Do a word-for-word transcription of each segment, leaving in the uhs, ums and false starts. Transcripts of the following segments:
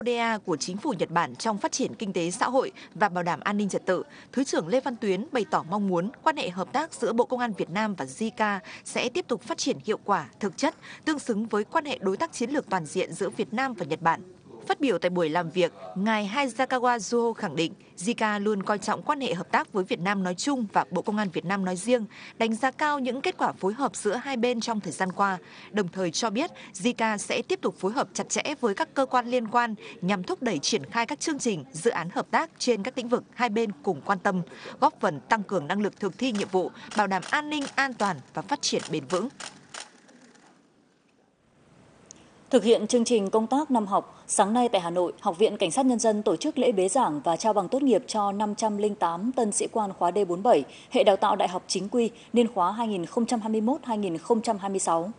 ô đê a của chính phủ Nhật Bản trong phát triển kinh tế xã hội và bảo đảm an ninh trật tự, Thứ trưởng Lê Văn Tuyến bày tỏ mong muốn quan hệ hợp tác giữa Bộ Công an Việt Nam và gi ca sẽ tiếp tục phát triển hiệu quả, thực chất, tương xứng với quan hệ đối tác chiến lược toàn diện giữa Việt Nam và Nhật Bản. Phát biểu tại buổi làm việc, ngài Hayakawa Zuo khẳng định gi ca luôn coi trọng quan hệ hợp tác với Việt Nam nói chung và Bộ Công an Việt Nam nói riêng, đánh giá cao những kết quả phối hợp giữa hai bên trong thời gian qua, đồng thời cho biết gi ca sẽ tiếp tục phối hợp chặt chẽ với các cơ quan liên quan nhằm thúc đẩy triển khai các chương trình, dự án hợp tác trên các lĩnh vực hai bên cùng quan tâm, góp phần tăng cường năng lực thực thi nhiệm vụ, bảo đảm an ninh, an toàn và phát triển bền vững. Thực hiện chương trình công tác năm học, sáng nay tại Hà Nội, Học viện Cảnh sát Nhân dân tổ chức lễ bế giảng và trao bằng tốt nghiệp cho năm trăm lẻ tám tân sĩ quan khóa D bốn mươi bảy, hệ đào tạo đại học chính quy, niên khóa hai nghìn không trăm hai mươi mốt đến hai nghìn không trăm hai mươi sáu.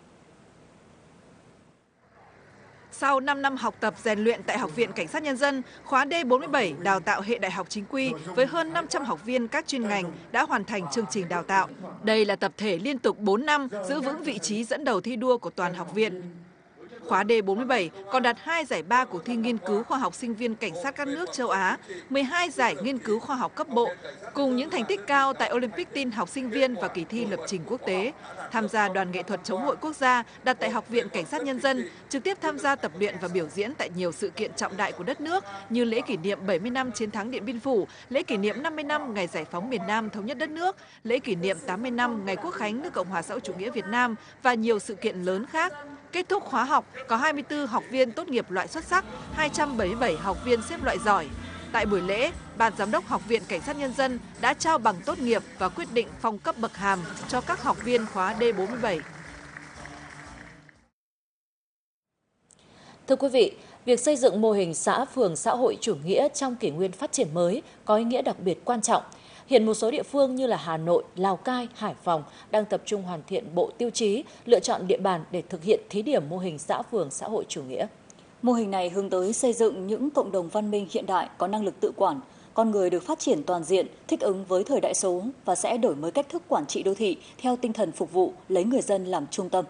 Sau năm năm học tập rèn luyện tại Học viện Cảnh sát Nhân dân, khóa D bốn mươi bảy đào tạo hệ đại học chính quy với hơn năm trăm học viên các chuyên ngành đã hoàn thành chương trình đào tạo. Đây là tập thể liên tục bốn năm giữ vững vị trí dẫn đầu thi đua của toàn học viện. Khóa D bốn mươi bảy còn đạt hai giải ba cuộc thi nghiên cứu khoa học sinh viên cảnh sát các nước châu Á, mười hai giải nghiên cứu khoa học cấp bộ, cùng những thành tích cao tại Olympic tin học sinh viên và kỳ thi lập trình quốc tế. Tham gia đoàn nghệ thuật chống hội quốc gia đặt tại Học viện Cảnh sát Nhân dân, trực tiếp tham gia tập luyện và biểu diễn tại nhiều sự kiện trọng đại của đất nước như lễ kỷ niệm bảy mươi năm chiến thắng Điện Biên Phủ, lễ kỷ niệm năm mươi năm ngày giải phóng miền Nam thống nhất đất nước, lễ kỷ niệm tám mươi năm ngày Quốc khánh nước Cộng hòa xã hội chủ nghĩa Việt Nam và nhiều sự kiện lớn khác. Kết thúc khóa học, có hai mươi tư học viên tốt nghiệp loại xuất sắc, hai trăm bảy mươi bảy học viên xếp loại giỏi. Tại buổi lễ, Ban Giám đốc Học viện Cảnh sát Nhân dân đã trao bằng tốt nghiệp và quyết định phong cấp bậc hàm cho các học viên khóa D bốn mươi bảy. Thưa quý vị, việc xây dựng mô hình xã phường xã hội chủ nghĩa trong kỷ nguyên phát triển mới có ý nghĩa đặc biệt quan trọng. Hiện một số địa phương như là Hà Nội, Lào Cai, Hải Phòng đang tập trung hoàn thiện bộ tiêu chí, lựa chọn địa bàn để thực hiện thí điểm mô hình xã phường xã hội chủ nghĩa. Mô hình này hướng tới xây dựng những cộng đồng văn minh hiện đại có năng lực tự quản, con người được phát triển toàn diện, thích ứng với thời đại số và sẽ đổi mới cách thức quản trị đô thị theo tinh thần phục vụ, lấy người dân làm trung tâm.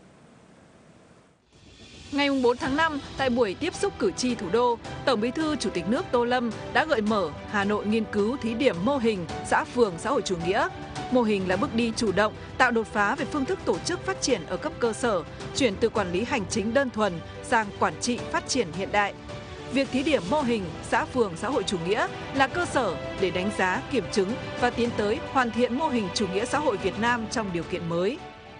Ngày bốn tháng năm, tại buổi tiếp xúc cử tri thủ đô, Tổng Bí thư Chủ tịch nước Tô Lâm đã gợi mở Hà Nội nghiên cứu thí điểm mô hình xã phường xã hội chủ nghĩa. Mô hình là bước đi chủ động, tạo đột phá về phương thức tổ chức phát triển ở cấp cơ sở, chuyển từ quản lý hành chính đơn thuần sang quản trị phát triển hiện đại. Việc thí điểm mô hình xã phường xã hội chủ nghĩa là cơ sở để đánh giá, kiểm chứng và tiến tới hoàn thiện mô hình chủ nghĩa xã hội Việt Nam trong điều kiện mới.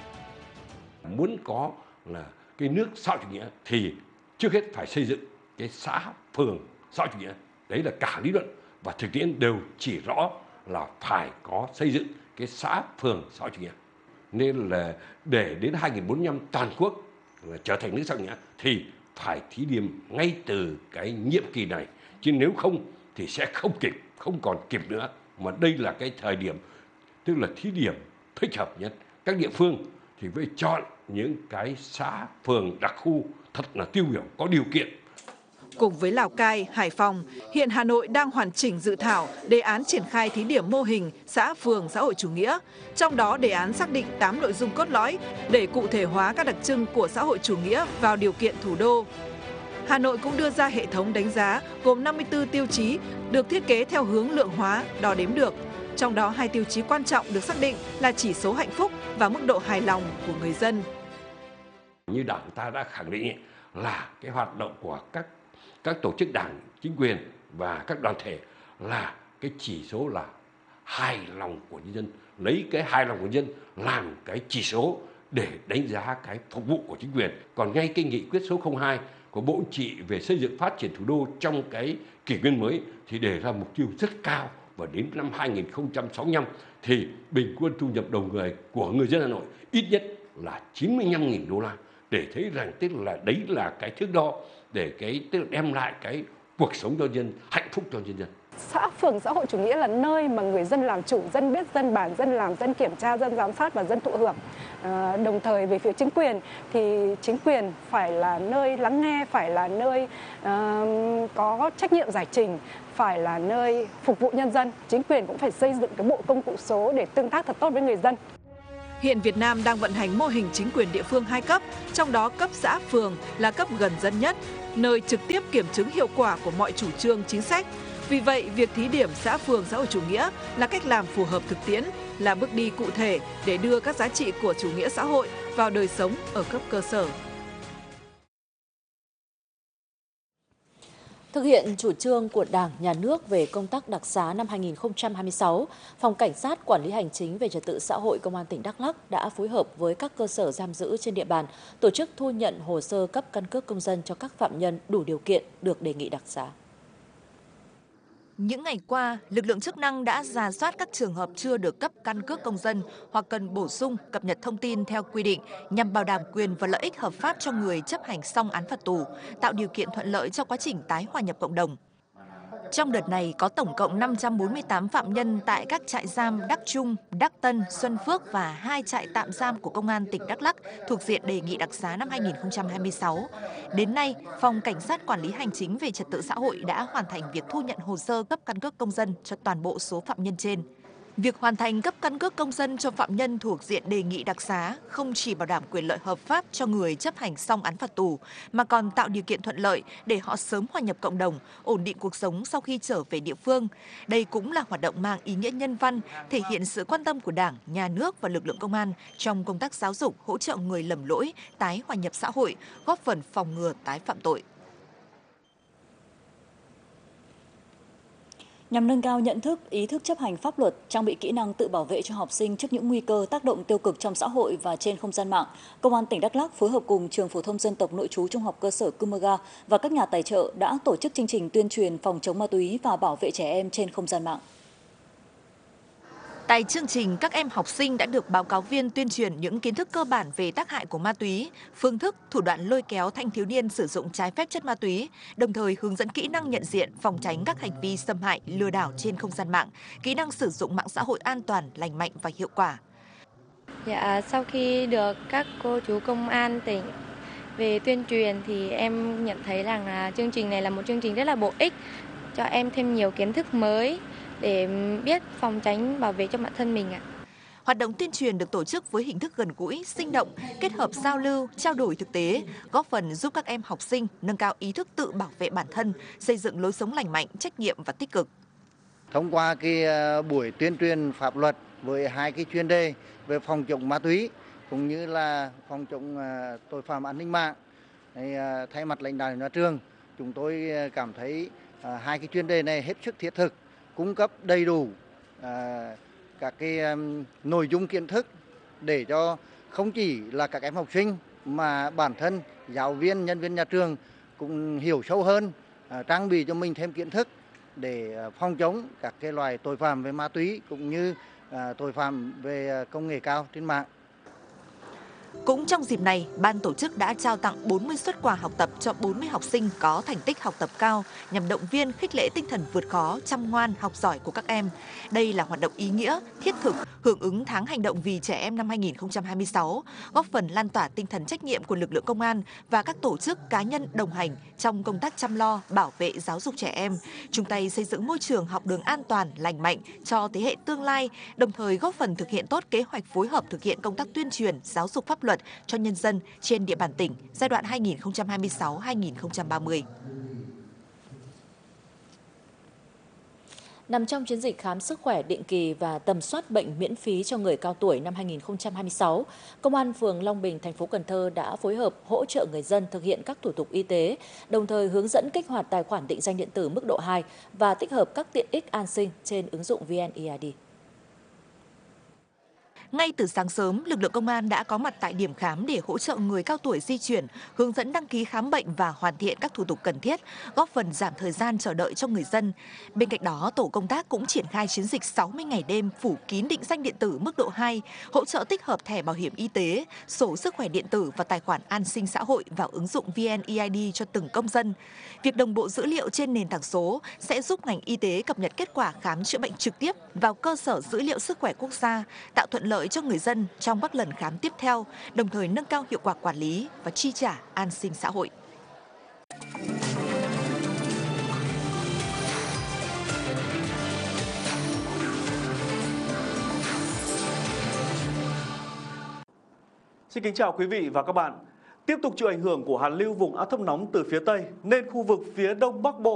Muốn có là cái nước xã hội chủ nghĩa thì trước hết phải xây dựng cái xã phường xã hội chủ nghĩa. Đấy là cả lý luận và thực tiễn đều chỉ rõ là phải có xây dựng cái xã phường xã hội chủ nghĩa. Nên là để đến hai nghìn không trăm bốn mươi lăm toàn quốc là trở thành nước xã hội chủ nghĩa thì phải thí điểm ngay từ cái nhiệm kỳ này, chứ nếu không thì sẽ không kịp, không còn kịp nữa. Mà đây là cái thời điểm tức là thí điểm thích hợp nhất. Các địa phương thì phải chọn những cái xã phường đặc khu thật là tiêu biểu, có điều kiện. Cùng với Lào Cai, Hải Phòng, hiện Hà Nội đang hoàn chỉnh dự thảo đề án triển khai thí điểm mô hình xã phường xã hội chủ nghĩa. Trong đó đề án xác định tám nội dung cốt lõi để cụ thể hóa các đặc trưng của xã hội chủ nghĩa vào điều kiện thủ đô. Hà Nội cũng đưa ra hệ thống đánh giá gồm năm mươi tư tiêu chí được thiết kế theo hướng lượng hóa, đo đếm được. Trong đó hai tiêu chí quan trọng được xác định là chỉ số hạnh phúc và mức độ hài lòng của người dân. Như Đảng ta đã khẳng định là cái hoạt động của các các tổ chức đảng, chính quyền và các đoàn thể là cái chỉ số là hài lòng của nhân dân, lấy cái hài lòng của nhân dân làm cái chỉ số để đánh giá cái phục vụ của chính quyền. Còn ngay cái nghị quyết số không hai của Bộ Chính trị về xây dựng phát triển thủ đô trong cái kỷ nguyên mới thì đề ra mục tiêu rất cao, và đến năm hai nghìn không trăm sáu mươi lăm thì bình quân thu nhập đầu người của người dân Hà Nội ít nhất là chín mươi lăm nghìn đô la, để thấy rằng tức là đấy là cái thước đo để cái tức là đem lại cái cuộc sống cho dân, hạnh phúc cho nhân dân. Xã phường xã hội chủ nghĩa là nơi mà người dân làm chủ, dân biết, dân bàn, dân làm, dân kiểm tra, dân giám sát và dân thụ hưởng. À, đồng thời về phía chính quyền thì chính quyền phải là nơi lắng nghe, phải là nơi uh, có trách nhiệm giải trình, phải là nơi phục vụ nhân dân. Chính quyền cũng phải xây dựng cái bộ công cụ số để tương tác thật tốt với người dân. Hiện Việt Nam đang vận hành mô hình chính quyền địa phương hai cấp, trong đó cấp xã phường là cấp gần dân nhất, nơi trực tiếp kiểm chứng hiệu quả của mọi chủ trương chính sách. Vì vậy, việc thí điểm xã phường xã hội chủ nghĩa là cách làm phù hợp thực tiễn, là bước đi cụ thể để đưa các giá trị của chủ nghĩa xã hội vào đời sống ở cấp cơ sở. Thực hiện chủ trương của Đảng, Nhà nước về công tác đặc xá năm hai nghìn không trăm hai mươi sáu, Phòng Cảnh sát Quản lý Hành chính về Trật tự xã hội Công an tỉnh Đắk Lắk đã phối hợp với các cơ sở giam giữ trên địa bàn tổ chức thu nhận hồ sơ cấp căn cước công dân cho các phạm nhân đủ điều kiện được đề nghị đặc xá. Những ngày qua, lực lượng chức năng đã rà soát các trường hợp chưa được cấp căn cước công dân hoặc cần bổ sung, cập nhật thông tin theo quy định nhằm bảo đảm quyền và lợi ích hợp pháp cho người chấp hành xong án phạt tù, tạo điều kiện thuận lợi cho quá trình tái hòa nhập cộng đồng. Trong đợt này có tổng cộng năm trăm bốn mươi tám phạm nhân tại các trại giam Đắc Trung, Đắc Tân, Xuân Phước và hai trại tạm giam của Công an tỉnh Đắk Lắk thuộc diện đề nghị đặc xá năm hai nghìn không trăm hai mươi sáu. Đến nay, Phòng Cảnh sát Quản lý Hành chính về Trật tự xã hội đã hoàn thành việc thu nhận hồ sơ cấp căn cước công dân cho toàn bộ số phạm nhân trên. Việc hoàn thành cấp căn cước công dân cho phạm nhân thuộc diện đề nghị đặc xá không chỉ bảo đảm quyền lợi hợp pháp cho người chấp hành xong án phạt tù, mà còn tạo điều kiện thuận lợi để họ sớm hòa nhập cộng đồng, ổn định cuộc sống sau khi trở về địa phương. Đây cũng là hoạt động mang ý nghĩa nhân văn, thể hiện sự quan tâm của Đảng, Nhà nước và lực lượng công an trong công tác giáo dục, hỗ trợ người lầm lỗi, tái hòa nhập xã hội, góp phần phòng ngừa tái phạm tội. Nhằm nâng cao nhận thức, ý thức chấp hành pháp luật, trang bị kỹ năng tự bảo vệ cho học sinh trước những nguy cơ tác động tiêu cực trong xã hội và trên không gian mạng, Công an tỉnh Đắk Lắk phối hợp cùng Trường Phổ thông Dân tộc Nội trú Trung học cơ sở Cư Mơ Ga và các nhà tài trợ đã tổ chức chương trình tuyên truyền phòng chống ma túy và bảo vệ trẻ em trên không gian mạng. Tại chương trình, các em học sinh đã được báo cáo viên tuyên truyền những kiến thức cơ bản về tác hại của ma túy, phương thức, thủ đoạn lôi kéo thanh thiếu niên sử dụng trái phép chất ma túy, đồng thời hướng dẫn kỹ năng nhận diện, phòng tránh các hành vi xâm hại, lừa đảo trên không gian mạng, kỹ năng sử dụng mạng xã hội an toàn, lành mạnh và hiệu quả. Dạ, sau khi được các cô chú công an tỉnh về tuyên truyền thì em nhận thấy rằng là chương trình này là một chương trình rất là bổ ích, cho em thêm nhiều kiến thức mới để biết phòng tránh bảo vệ cho bản thân mình ạ. Hoạt động tuyên truyền được tổ chức với hình thức gần gũi, sinh động, kết hợp giao lưu, trao đổi thực tế, góp phần giúp các em học sinh nâng cao ý thức tự bảo vệ bản thân, xây dựng lối sống lành mạnh, trách nhiệm và tích cực. Thông qua cái buổi tuyên truyền pháp luật với hai cái chuyên đề về phòng chống ma túy cũng như là phòng chống tội phạm an ninh mạng, thay mặt lãnh đạo nhà trường, chúng tôi cảm thấy hai cái chuyên đề này hết sức thiết thực, cung cấp đầy đủ à, các cái um, nội dung kiến thức để cho không chỉ là các em học sinh mà bản thân giáo viên, nhân viên nhà trường cũng hiểu sâu hơn, à, trang bị cho mình thêm kiến thức để phòng chống các cái loài tội phạm về ma túy cũng như à, tội phạm về công nghệ cao trên mạng. Cũng trong dịp này, ban tổ chức đã trao tặng bốn mươi suất quà học tập cho bốn mươi học sinh có thành tích học tập cao nhằm động viên khích lệ tinh thần vượt khó, chăm ngoan, học giỏi của các em. Đây là hoạt động ý nghĩa, thiết thực, hưởng ứng tháng hành động vì trẻ em năm hai nghìn không trăm hai mươi sáu, góp phần lan tỏa tinh thần trách nhiệm của lực lượng công an và các tổ chức cá nhân đồng hành trong công tác chăm lo, bảo vệ giáo dục trẻ em, chung tay xây dựng môi trường học đường an toàn, lành mạnh cho thế hệ tương lai, đồng thời góp phần thực hiện tốt kế hoạch phối hợp thực hiện công tác tuyên truyền, giáo dục pháp luật cho nhân dân trên địa bàn tỉnh giai đoạn hai nghìn không trăm hai mươi sáu đến hai nghìn không trăm ba mươi. Nằm trong chiến dịch khám sức khỏe định kỳ và tầm soát bệnh miễn phí cho người cao tuổi năm hai nghìn không trăm hai mươi sáu, Công an phường Long Bình, thành phố Cần Thơ đã phối hợp hỗ trợ người dân thực hiện các thủ tục y tế, đồng thời hướng dẫn kích hoạt tài khoản định danh điện tử mức độ hai và tích hợp các tiện ích an sinh trên ứng dụng vê en e i đê. Ngay từ sáng sớm, lực lượng công an đã có mặt tại điểm khám để hỗ trợ người cao tuổi di chuyển, hướng dẫn đăng ký khám bệnh và hoàn thiện các thủ tục cần thiết, góp phần giảm thời gian chờ đợi cho người dân. Bên cạnh đó, tổ công tác cũng triển khai chiến dịch sáu mươi ngày đêm phủ kín định danh điện tử mức độ hai, hỗ trợ tích hợp thẻ bảo hiểm y tế, sổ sức khỏe điện tử và tài khoản an sinh xã hội vào ứng dụng vê en e i đê cho từng công dân. Việc đồng bộ dữ liệu trên nền tảng số sẽ giúp ngành y tế cập nhật kết quả khám chữa bệnh trực tiếp vào cơ sở dữ liệu sức khỏe quốc gia, tạo thuận lợi cho người dân trong các lần khám tiếp theo, đồng thời nâng cao hiệu quả quản lý và chi trả an sinh xã hội. Xin kính chào quý vị và các bạn. Tiếp tục chịu ảnh hưởng của hàn lưu vùng áp thấp nóng từ phía Tây nên khu vực phía Đông Bắc Bộ